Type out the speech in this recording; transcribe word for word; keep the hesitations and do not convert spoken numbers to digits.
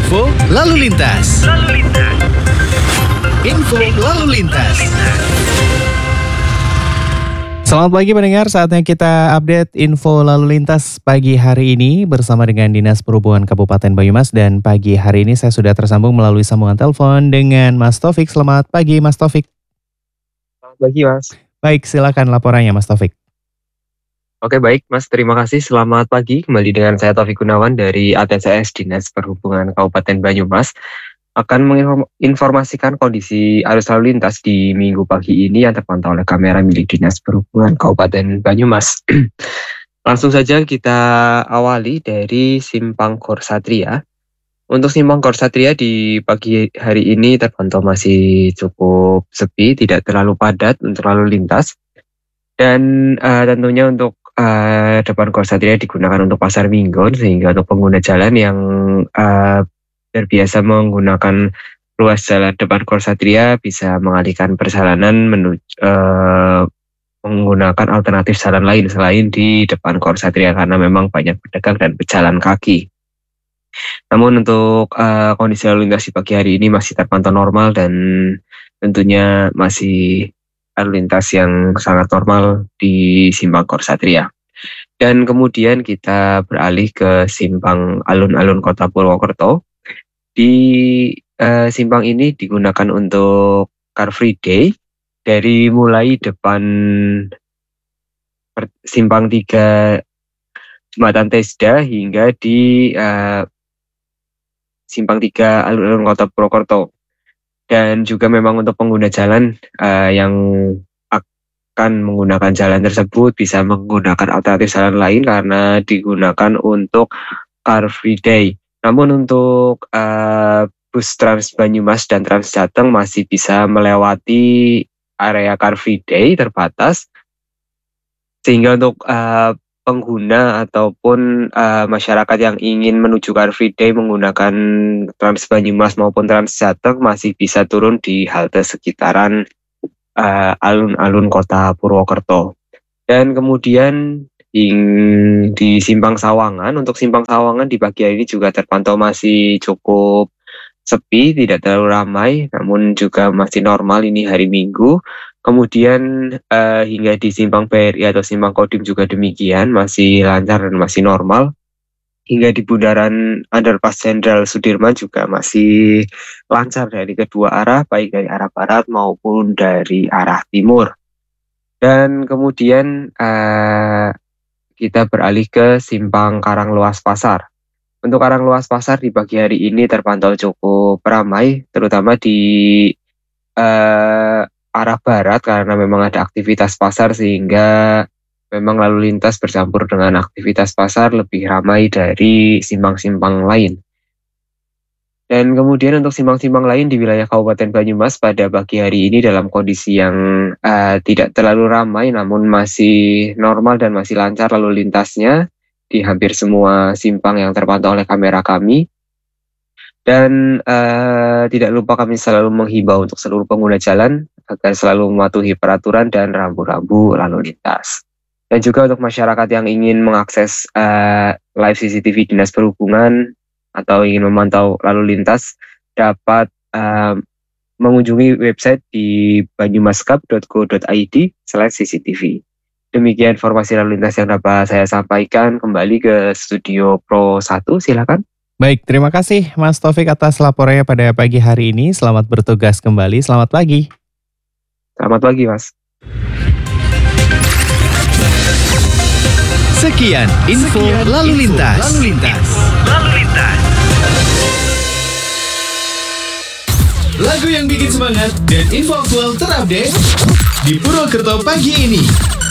Info Lalu Lintas. Lalu lintas. Info Lalu Lintas. Selamat pagi pendengar, saatnya kita update info lalu lintas pagi hari ini bersama dengan Dinas Perhubungan Kabupaten Banyumas. Dan pagi hari ini saya sudah tersambung melalui sambungan telepon dengan Mas Taufik. Selamat pagi Mas Taufik. Selamat pagi Mas. Baik, silakan laporannya Mas Taufik. Oke baik Mas, terima kasih. Selamat pagi, kembali dengan saya Taufik Gunawan dari A T C S Dinas Perhubungan Kabupaten Banyumas. Akan menginformasikan kondisi arus lalu lintas di minggu pagi ini yang terpantau oleh kamera milik Dinas Perhubungan Kabupaten Banyumas. Langsung saja kita awali dari Simpang Korsatria. Untuk Simpang Korsatria di pagi hari ini terpantau masih cukup sepi, tidak terlalu padat untuk lalu lintas. Dan uh, tentunya untuk uh, depan Korsatria digunakan untuk pasar Minggon, sehingga untuk pengguna jalan yang uh, terbiasa menggunakan ruas jalan depan Korsatria bisa mengalihkan perjalanan menuju uh, menggunakan alternatif jalan lain selain di depan Korsatria karena memang banyak pedagang dan pejalan kaki. Namun untuk uh, kondisi lalu lintas di pagi hari ini masih terpantau normal dan tentunya masih lalu lintas yang sangat normal di Simpang Korsatria. Dan kemudian kita beralih ke Simpang Alun-Alun Kota Purwokerto. Di uh, simpang ini digunakan untuk Car Free Day dari mulai depan per, Simpang tiga Jembatan Tesda hingga di uh, Simpang tiga Alun-Alun Kota Purwokerto. Dan juga memang untuk pengguna jalan uh, yang akan menggunakan jalan tersebut bisa menggunakan alternatif jalan lain karena digunakan untuk Car Free Day. Namun untuk uh, bus Trans Banyumas dan Trans Jateng masih bisa melewati area Car Free Day terbatas, sehingga untuk uh, pengguna ataupun uh, masyarakat yang ingin menuju Car Free Day menggunakan Trans Banyumas maupun Trans Jateng masih bisa turun di halte sekitaran uh, alun-alun Kota Purwokerto. Dan kemudian di Simpang Sawangan, untuk Simpang Sawangan di pagi hari ini juga terpantau masih cukup sepi, tidak terlalu ramai, namun juga masih normal ini hari Minggu. Kemudian uh, hingga di Simpang B R I atau Simpang Kodim juga demikian, masih lancar dan masih normal. Hingga di bundaran Underpass Jenderal Sudirman juga masih lancar dari kedua arah, baik dari arah barat maupun dari arah timur. Dan kemudian uh, kita beralih ke Simpang Karangluas Pasar. Untuk Karangluas Pasar di pagi hari ini terpantau cukup ramai, terutama di uh, arah barat karena memang ada aktivitas pasar sehingga memang lalu lintas bercampur dengan aktivitas pasar lebih ramai dari simpang-simpang lain. Dan kemudian untuk simpang-simpang lain di wilayah Kabupaten Banyumas pada pagi hari ini dalam kondisi yang uh, tidak terlalu ramai namun masih normal dan masih lancar lalu lintasnya di hampir semua simpang yang terpantau oleh kamera kami. Dan uh, tidak lupa kami selalu menghimbau untuk seluruh pengguna jalan agar selalu mematuhi peraturan dan rambu-rambu lalu lintas. Dan juga untuk masyarakat yang ingin mengakses uh, live C C T V Dinas Perhubungan atau ingin memantau lalu lintas dapat uh, mengunjungi website di banyumaskap dot go dot i d slash c c t v. Demikian informasi lalu lintas yang dapat saya sampaikan. Kembali ke studio Pro satu, silakan. Baik, terima kasih Mas Taufik atas laporannya pada pagi hari ini. Selamat bertugas kembali, selamat pagi. Selamat pagi Mas. Sekian info Sekian lalu lintas. Info lalu lintas. Lalu lintas. Lagu yang bikin semangat dan info aktual terupdate di Purwokerto pagi ini.